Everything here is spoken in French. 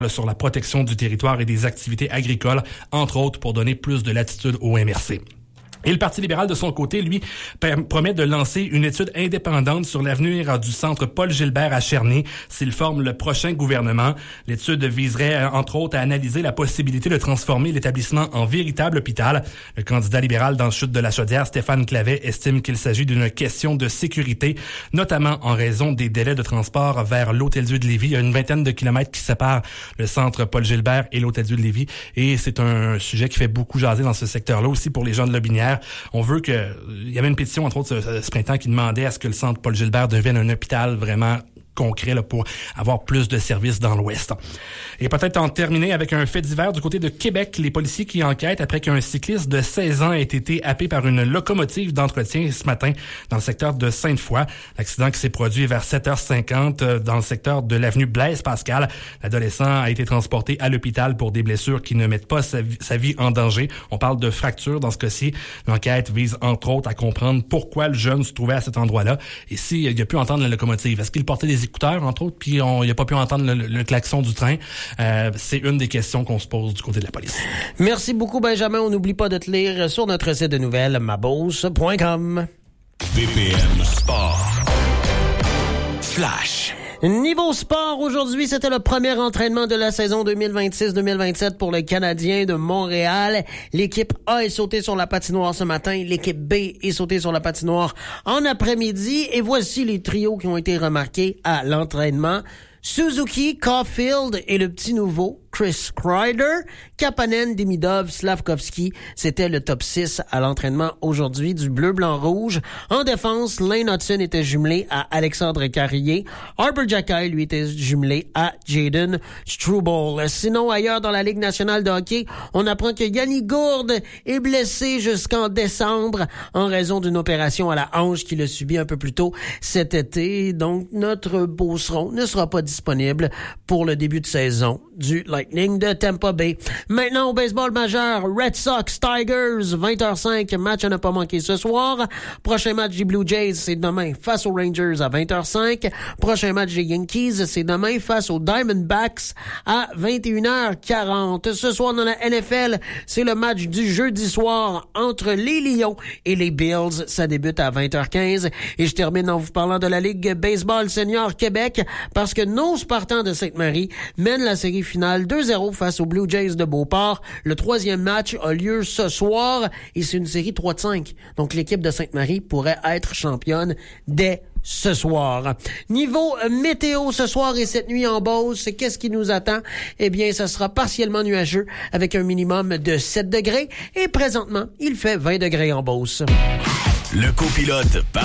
sur la protection du territoire et des activités agricoles, entre autres pour donner plus de latitude au MRC. Et le Parti libéral, de son côté, lui, promet de lancer une étude indépendante sur l'avenir du centre Paul Gilbert à Cherney s'il forme le prochain gouvernement. L'étude viserait, entre autres, à analyser la possibilité de transformer l'établissement en véritable hôpital. Le candidat libéral dans le chute de la Chaudière, Stéphane Clavet, estime qu'il s'agit d'une question de sécurité, notamment en raison des délais de transport vers l'Hôtel-Dieu de Lévis. Il y a une vingtaine de kilomètres qui séparent le centre Paul Gilbert et l'Hôtel-Dieu de Lévis. Et c'est un sujet qui fait beaucoup jaser dans ce secteur-là aussi pour les gens de Lotbinière. On veut il y avait une pétition, entre autres, ce printemps qui demandait à ce que le centre Paul Gilbert devienne un hôpital vraiment concret là, pour avoir plus de services dans l'Ouest. Et peut-être en terminer avec un fait divers du côté de Québec, les policiers qui enquêtent après qu'un cycliste de 16 ans ait été happé par une locomotive d'entretien ce matin dans le secteur de Sainte-Foy. L'accident qui s'est produit vers 7h50 dans le secteur de l'avenue Blaise-Pascal. L'adolescent a été transporté à l'hôpital pour des blessures qui ne mettent pas sa vie en danger. On parle de fracture dans ce cas-ci. L'enquête vise entre autres à comprendre pourquoi le jeune se trouvait à cet endroit-là et s'il a pu entendre la locomotive. Est-ce qu'il portait des écouteurs, entre autres, puis il n'a pas pu entendre le klaxon du train. C'est une des questions qu'on se pose du côté de la police. Merci beaucoup, Benjamin. On n'oublie pas de te lire sur notre site de nouvelles, mabosse.com. BPM Sport. Flash. Niveau sport, aujourd'hui, c'était le premier entraînement de la saison 2026-2027 pour le Canadien de Montréal. L'équipe A est sautée sur la patinoire ce matin. L'équipe B est sautée sur la patinoire en après-midi. Et voici les trios qui ont été remarqués à l'entraînement. Suzuki, Caulfield et le petit nouveau Chris Kreider, Kapanen, Demidov, Slavkovski. C'était le top 6 à l'entraînement aujourd'hui du bleu, blanc, rouge. En défense, Lane Hudson était jumelé à Alexandre Carrier. Harper Jackay, lui, était jumelé à Jaden Struble. Sinon, ailleurs dans la Ligue nationale de hockey, on apprend que Yanni Gourde est blessé jusqu'en décembre en raison d'une opération à la hanche qu'il a subie un peu plus tôt cet été. Donc, notre Beauceron ne sera pas disponible pour le début de saison du Lightning de Tampa Bay. Maintenant, au baseball majeur, Red Sox, Tigers, 20h05, match à ne pas manquer ce soir. Prochain match des Blue Jays, c'est demain face aux Rangers à 20h05. Prochain match des Yankees, c'est demain face aux Diamondbacks à 21h40. Ce soir dans la NFL, c'est le match du jeudi soir entre les Lions et les Bills. Ça débute à 20h15. Et je termine en vous parlant de la Ligue Baseball Senior Québec parce que nos Spartans de Sainte-Marie mènent la série finale 2-0 face aux Blue Jays de Beauport. Le troisième match a lieu ce soir et c'est une série 3-5. Donc l'équipe de Sainte-Marie pourrait être championne dès ce soir. Niveau météo ce soir et cette nuit en Beauce, qu'est-ce qui nous attend? Eh bien, ça sera partiellement nuageux avec un minimum de 7 degrés et présentement, il fait 20 degrés en Beauce. Le copilote